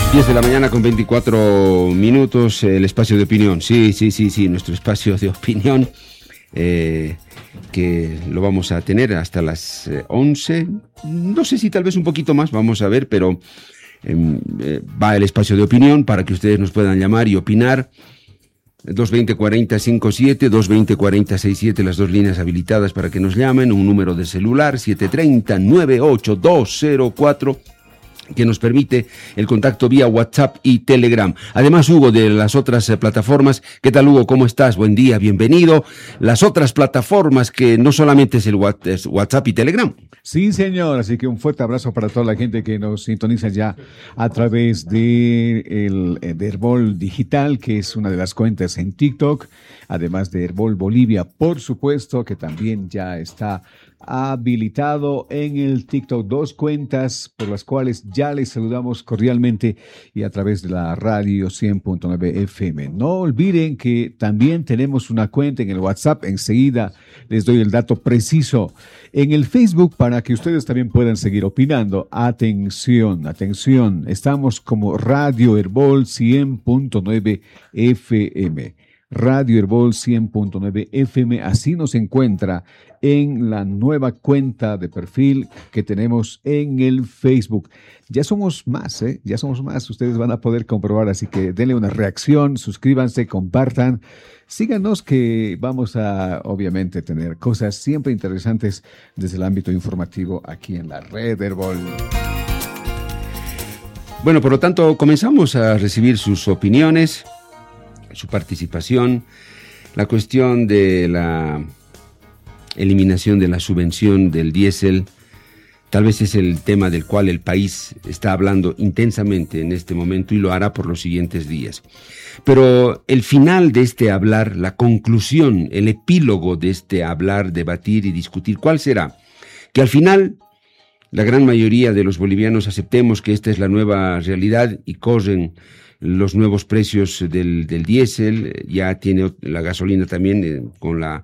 10 de la mañana con 24 minutos, el espacio de opinión. Sí, nuestro espacio de opinión, que lo vamos a tener hasta las 11. No sé si tal vez un poquito más, vamos a ver, pero va el espacio de opinión para que ustedes nos puedan llamar y opinar. 220-4057, 220-4067, las dos líneas habilitadas para que nos llamen, un número de celular 730-98204, que nos permite el contacto vía WhatsApp y Telegram. Además, Hugo, de las otras plataformas. ¿Qué tal, Hugo? ¿Cómo estás? Buen día, bienvenido. Las otras plataformas, que no solamente es el WhatsApp y Telegram. Sí, señor. Así que un fuerte abrazo para toda la gente que nos sintoniza ya a través de Herbol Digital, que es una de las cuentas en TikTok, además de Herbol Bolivia, por supuesto, que también ya está habilitado en el TikTok, dos cuentas por las cuales ya les saludamos cordialmente, y a través de la radio 100.9 FM. No olviden que también tenemos una cuenta en el WhatsApp, enseguida les doy el dato preciso, en el Facebook, para que ustedes también puedan seguir opinando. Atención, estamos como Radio Herbol 100.9 FM. Radio Herbol 100.9 FM, así nos encuentra en la nueva cuenta de perfil que tenemos en el Facebook. Ya somos más, ustedes van a poder comprobar, así que denle una reacción, suscríbanse, compartan, síganos, que vamos a obviamente tener cosas siempre interesantes desde el ámbito informativo aquí en la red Herbol. Bueno, por lo tanto, comenzamos a recibir sus opiniones, su participación. La cuestión de la eliminación de la subvención del diésel tal vez es el tema del cual el país está hablando intensamente en este momento, y lo hará por los siguientes días. Pero el final de este hablar, la conclusión, el epílogo de este hablar, debatir y discutir, ¿cuál será? Que al final la gran mayoría de los bolivianos aceptemos que esta es la nueva realidad y corren los nuevos precios del diésel. Ya tiene la gasolina también, con la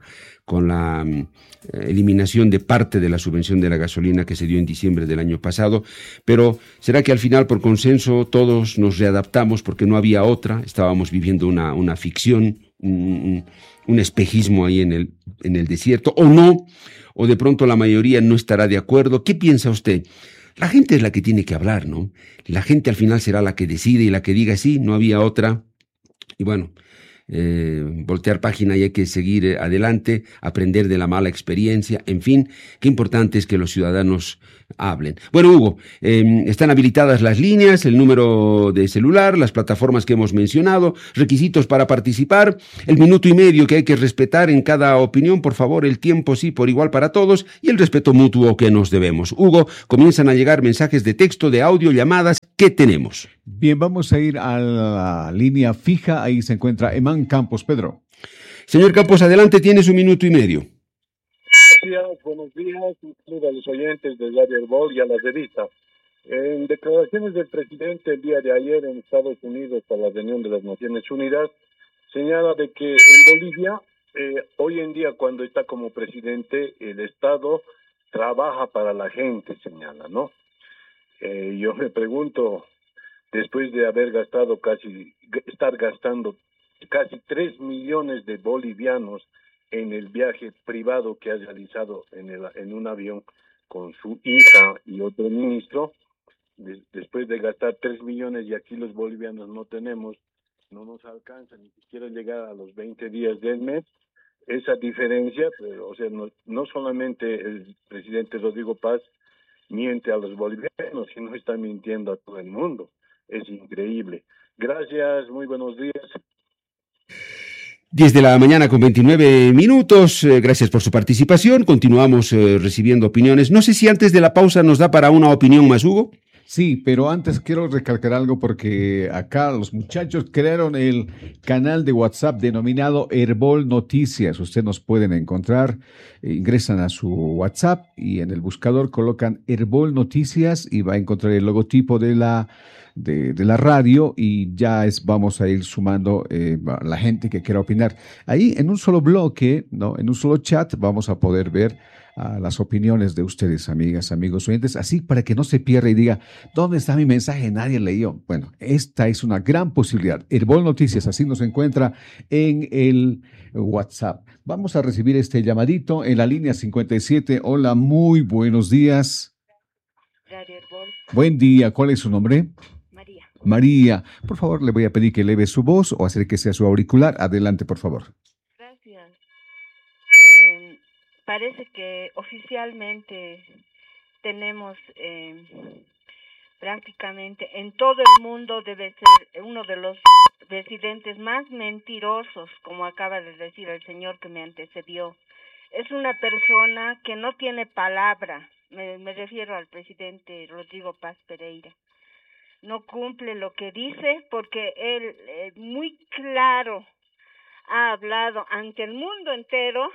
eliminación de parte de la subvención de la gasolina que se dio en diciembre del año pasado. Pero ¿será que al final, por consenso, todos nos readaptamos porque no había otra? Estábamos viviendo una ficción, un espejismo ahí en el desierto, o no, o de pronto la mayoría no estará de acuerdo. ¿Qué piensa usted? La gente es la que tiene que hablar, ¿no? La gente al final será la que decide y la que diga sí, no había otra. Y bueno, voltear página y hay que seguir adelante, aprender de la mala experiencia. En fin, qué importante es que los ciudadanos hablen. Bueno, Hugo, están habilitadas las líneas, el número de celular, las plataformas que hemos mencionado, requisitos para participar, el minuto y medio que hay que respetar en cada opinión, por favor, el tiempo sí por igual para todos, y el respeto mutuo que nos debemos. Hugo, comienzan a llegar mensajes de texto, de audio, llamadas. ¿Qué tenemos? Bien, vamos a ir a la línea fija. Ahí se encuentra Emán Campos. Pedro. Señor Campos, adelante, tiene su minuto y medio. Buenos días, un saludo a los oyentes de Radio Herbol y a la revista. En declaraciones del presidente el día de ayer en Estados Unidos para la reunión de las Naciones Unidas, señala de que en Bolivia, hoy en día, cuando está como presidente, el Estado trabaja para la gente, señala, ¿no? Yo me pregunto, después de haber estar gastando casi 3 millones de bolivianos en el viaje privado que ha realizado en un avión con su hija y otro ministro, después de gastar 3 millones, y aquí los bolivianos no nos alcanza ni siquiera llegar a los 20 días del mes, esa diferencia, pero, o sea, no solamente el presidente Rodrigo Paz miente a los bolivianos, sino está mintiendo a todo el mundo. Es increíble. Gracias, muy buenos días. 10 de la mañana con 29 minutos. Gracias por su participación. Continuamos recibiendo opiniones. No sé si antes de la pausa nos da para una opinión más, Hugo. Sí, pero antes quiero recalcar algo, porque acá los muchachos crearon el canal de WhatsApp denominado Herbol Noticias. Ustedes nos pueden encontrar, ingresan a su WhatsApp y en el buscador colocan Herbol Noticias y va a encontrar el logotipo de la radio, y ya vamos a ir sumando la gente que quiera opinar. Ahí en un solo bloque, ¿no? En un solo chat vamos a poder ver a las opiniones de ustedes, amigas, amigos oyentes, así para que no se pierda y diga, ¿dónde está mi mensaje? Nadie leyó. Bueno, esta es una gran posibilidad. Herbol Noticias, así nos encuentra en el WhatsApp. Vamos a recibir este llamadito en la línea 57. Hola, muy buenos días. Radio Herbol. Buen día, ¿cuál es su nombre? María. María, por favor, le voy a pedir que eleve su voz o acérquese a su auricular. Adelante, por favor. Gracias. Parece que oficialmente tenemos prácticamente en todo el mundo debe ser uno de los presidentes más mentirosos, como acaba de decir el señor que me antecedió. Es una persona que no tiene palabra, me refiero al presidente Rodrigo Paz Pereira. No cumple lo que dice porque él muy claro ha hablado ante el mundo entero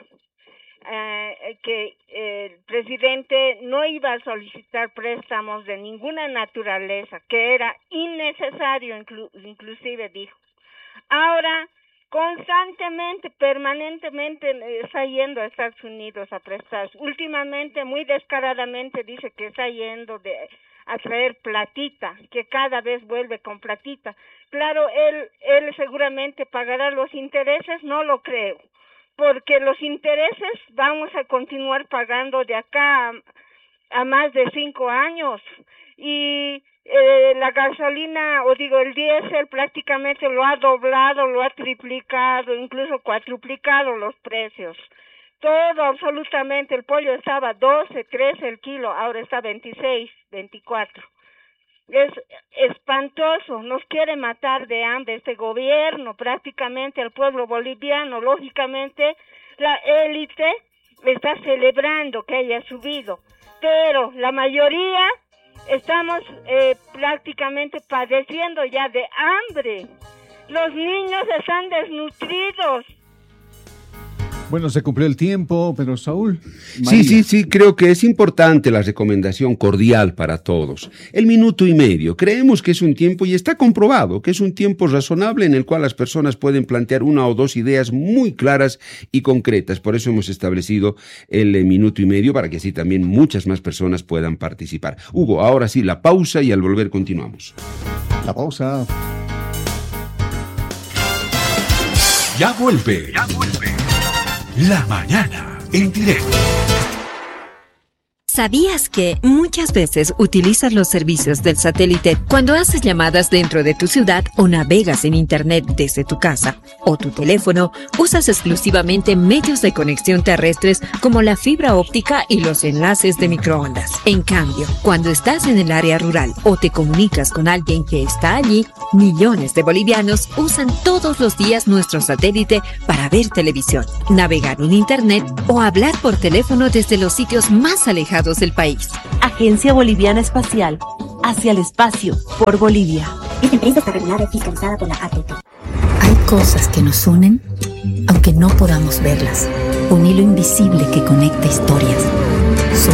que el presidente no iba a solicitar préstamos de ninguna naturaleza, que era innecesario, inclusive dijo. Ahora, constantemente, permanentemente está yendo a Estados Unidos a prestar. Últimamente, muy descaradamente, dice que está yendo a traer platita, que cada vez vuelve con platita. Claro, él seguramente pagará los intereses, no lo creo, porque los intereses vamos a continuar pagando de acá a más de 5 años. Y la gasolina, el diésel prácticamente lo ha doblado, lo ha triplicado, incluso cuatruplicado los precios. Todo, absolutamente, el pollo estaba 12, 13 el kilo, ahora está 26, 24. Es espantoso, nos quiere matar de hambre este gobierno, prácticamente el pueblo boliviano. Lógicamente la élite está celebrando que haya subido, pero la mayoría estamos prácticamente padeciendo ya de hambre. Los niños están desnutridos. Bueno, se cumplió el tiempo, pero Saúl... María. Sí, creo que es importante la recomendación cordial para todos. El 1.5 minutos, creemos que es un tiempo, y está comprobado, que es un tiempo razonable en el cual las personas pueden plantear 1 o 2 ideas muy claras y concretas. Por eso hemos establecido el 1.5 minutos, para que así también muchas más personas puedan participar. Hugo, ahora sí, la pausa y al volver continuamos. La pausa. Ya vuelve. La mañana en directo. ¿Sabías que muchas veces utilizas los servicios del satélite cuando haces llamadas dentro de tu ciudad o navegas en internet desde tu casa o tu teléfono? Usas exclusivamente medios de conexión terrestres como la fibra óptica y los enlaces de microondas. En cambio, cuando estás en el área rural o te comunicas con alguien que está allí, millones de bolivianos usan todos los días nuestro satélite para ver televisión, navegar en internet o hablar por teléfono desde los sitios más alejados del país. Agencia Boliviana Espacial, hacia el espacio, por Bolivia. Esta empresa está regulada y fiscalizada por la ATT. Hay cosas que nos unen, aunque no podamos verlas. Un hilo invisible que conecta historias.